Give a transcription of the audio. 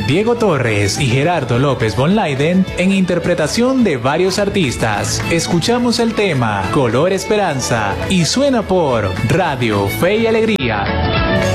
Diego Torres y Gerardo López von Leiden en interpretación de varios artistas. Escuchamos el tema Color Esperanza y suena por Radio Fe y Alegría.